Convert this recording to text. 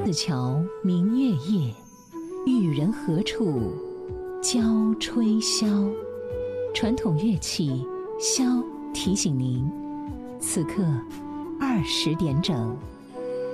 的桥明月夜，与人何处教吹箫。传统乐器箫提醒您，此刻20点整。